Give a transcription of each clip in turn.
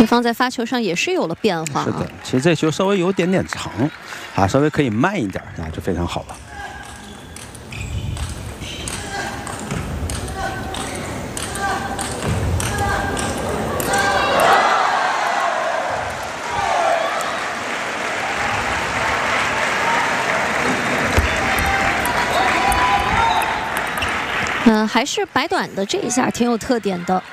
对方在发球上也是有了变化、啊。 是的，其实这球稍微有点长，啊，稍微可以慢一点啊，就非常好了。 还是白短的这一下挺有特点的。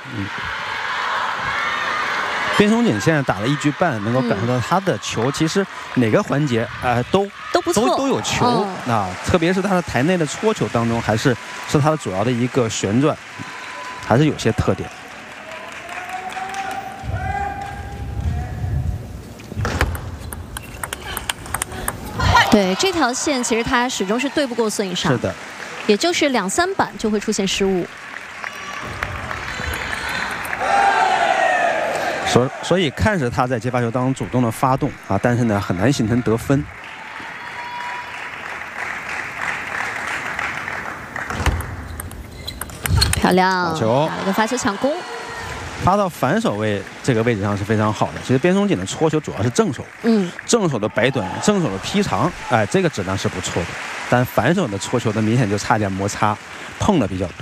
边松锦现在打了1局半，能够感受到他的球其实哪个环节都不错， 都有球啊，特别是他的台内的搓球当中，还是他的主要的一个旋转，还是有些特点。 对这条线，其实他始终是对不过孙颖莎。 是的。 也就是2、3板就会出现失误， 所以看着他在接发球当中主动的发动啊，但是呢很难形成得分。 漂亮， 球打了个发球抢攻， 发到反手位这个位置上是非常好的。其实边松锦的搓球主要是正手，正手的摆短，正手的劈长，哎，这个质量是不错的。但反手的搓球的明显就差点摩擦，碰的比较多。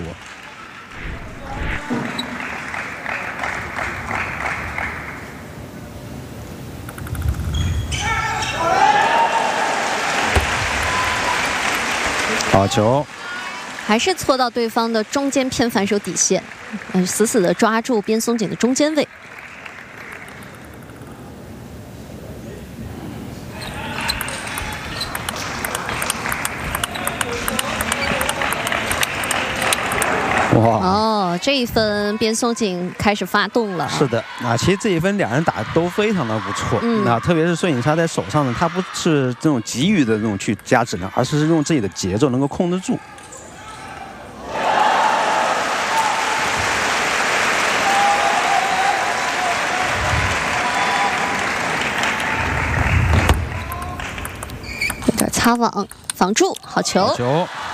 好球， 还是搓到对方的中间偏反手底线，死死的抓住边松锦的中间位。哦，这一分边松锦开始发动了。 是的，啊，其实这一分两人打的都非常的不错。那特别是孙颖莎在手上呢，她不是这种急于的这种去加质量，而是用自己的节奏能够控制住。 有点擦网，防住，好球。 好球。